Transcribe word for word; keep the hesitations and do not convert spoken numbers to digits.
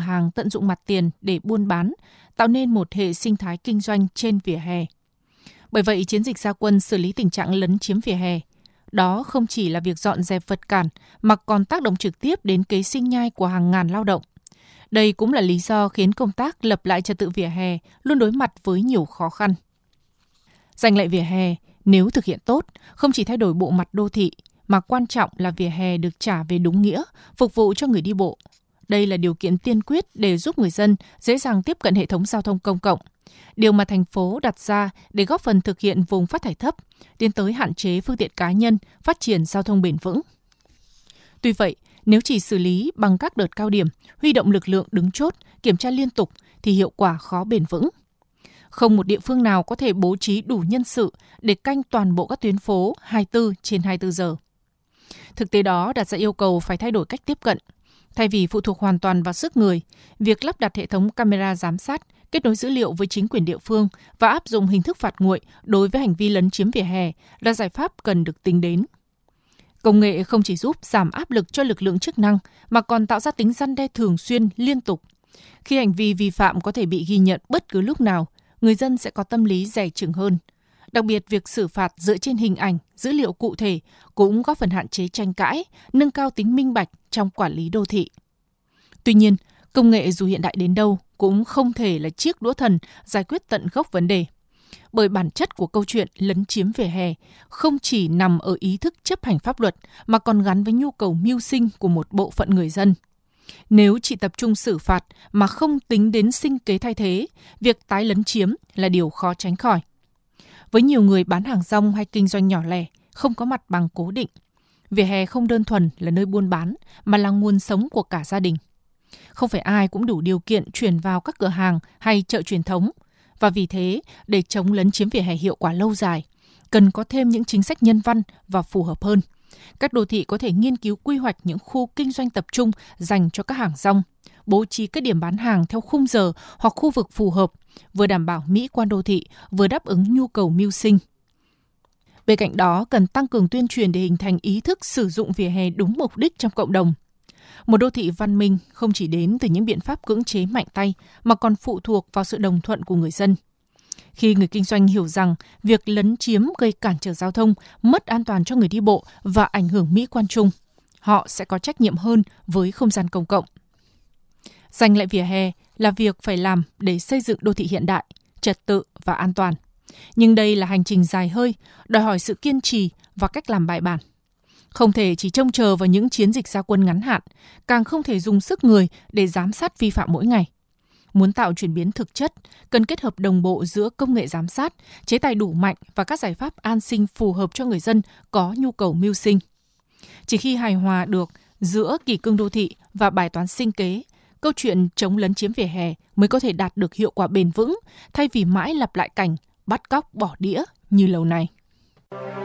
hàng tận dụng mặt tiền để buôn bán, tạo nên một hệ sinh thái kinh doanh trên vỉa hè. Bởi vậy, chiến dịch ra quân xử lý tình trạng lấn chiếm vỉa hè, đó không chỉ là việc dọn dẹp vật cản mà còn tác động trực tiếp đến kế sinh nhai của hàng ngàn lao động. Đây cũng là lý do khiến công tác lập lại trật tự vỉa hè luôn đối mặt với nhiều khó khăn. Giành lại vỉa hè, nếu thực hiện tốt, không chỉ thay đổi bộ mặt đô thị, mà quan trọng là vỉa hè được trả về đúng nghĩa, phục vụ cho người đi bộ. Đây là điều kiện tiên quyết để giúp người dân dễ dàng tiếp cận hệ thống giao thông công cộng. Điều mà thành phố đặt ra để góp phần thực hiện vùng phát thải thấp, tiến tới hạn chế phương tiện cá nhân, phát triển giao thông bền vững. Tuy vậy, nếu chỉ xử lý bằng các đợt cao điểm, huy động lực lượng đứng chốt, kiểm tra liên tục thì hiệu quả khó bền vững. Không một địa phương nào có thể bố trí đủ nhân sự để canh toàn bộ các tuyến phố hai mươi bốn trên hai mươi bốn giờ. Thực tế đó đặt ra yêu cầu phải thay đổi cách tiếp cận. Thay vì phụ thuộc hoàn toàn vào sức người, việc lắp đặt hệ thống camera giám sát, kết nối dữ liệu với chính quyền địa phương và áp dụng hình thức phạt nguội đối với hành vi lấn chiếm vỉa hè là giải pháp cần được tính đến. Công nghệ không chỉ giúp giảm áp lực cho lực lượng chức năng mà còn tạo ra tính răn đe thường xuyên, liên tục. Khi hành vi vi phạm có thể bị ghi nhận bất cứ lúc nào, người dân sẽ có tâm lý dè chừng hơn. Đặc biệt, việc xử phạt dựa trên hình ảnh, dữ liệu cụ thể cũng góp phần hạn chế tranh cãi, nâng cao tính minh bạch trong quản lý đô thị. Tuy nhiên, công nghệ dù hiện đại đến đâu cũng không thể là chiếc đũa thần giải quyết tận gốc vấn đề. Bởi bản chất của câu chuyện lấn chiếm vỉa hè không chỉ nằm ở ý thức chấp hành pháp luật mà còn gắn với nhu cầu mưu sinh của một bộ phận người dân. Nếu chỉ tập trung xử phạt mà không tính đến sinh kế thay thế, việc tái lấn chiếm là điều khó tránh khỏi. Với nhiều người bán hàng rong hay kinh doanh nhỏ lẻ, không có mặt bằng cố định, vỉa hè không đơn thuần là nơi buôn bán mà là nguồn sống của cả gia đình. Không phải ai cũng đủ điều kiện chuyển vào các cửa hàng hay chợ truyền thống. Và vì thế, để chống lấn chiếm vỉa hè hiệu quả lâu dài, cần có thêm những chính sách nhân văn và phù hợp hơn. Các đô thị có thể nghiên cứu quy hoạch những khu kinh doanh tập trung dành cho các hàng rong, bố trí các điểm bán hàng theo khung giờ hoặc khu vực phù hợp, vừa đảm bảo mỹ quan đô thị, vừa đáp ứng nhu cầu mưu sinh. Bên cạnh đó, cần tăng cường tuyên truyền để hình thành ý thức sử dụng vỉa hè đúng mục đích trong cộng đồng. Một đô thị văn minh không chỉ đến từ những biện pháp cưỡng chế mạnh tay mà còn phụ thuộc vào sự đồng thuận của người dân. Khi người kinh doanh hiểu rằng việc lấn chiếm gây cản trở giao thông, mất an toàn cho người đi bộ và ảnh hưởng mỹ quan chung, họ sẽ có trách nhiệm hơn với không gian công cộng. Giành lại vỉa hè là việc phải làm để xây dựng đô thị hiện đại, trật tự và an toàn. Nhưng đây là hành trình dài hơi, đòi hỏi sự kiên trì và cách làm bài bản. Không thể chỉ trông chờ vào những chiến dịch ra quân ngắn hạn, càng không thể dùng sức người để giám sát vi phạm mỗi ngày. Muốn tạo chuyển biến thực chất, cần kết hợp đồng bộ giữa công nghệ giám sát, chế tài đủ mạnh và các giải pháp an sinh phù hợp cho người dân có nhu cầu mưu sinh. Chỉ khi hài hòa được giữa kỷ cương đô thị và bài toán sinh kế, câu chuyện chống lấn chiếm vỉa hè mới có thể đạt được hiệu quả bền vững, thay vì mãi lặp lại cảnh bắt cóc bỏ đĩa như lâu nay.